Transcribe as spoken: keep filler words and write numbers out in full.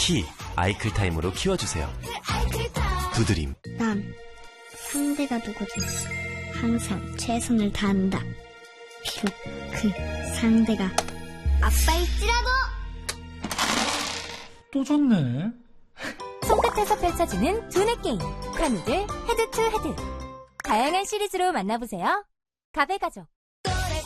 키 아이클타임으로 키워주세요. 두드림. 난 상대가 누구든 항상 최선을 다한다. 비록 그 상대가 아빠일지라도. 또 졌네. 손끝에서 펼쳐지는 두뇌 게임 카누들 헤드 투 헤드. 다양한 시리즈로 만나보세요. 가베가족.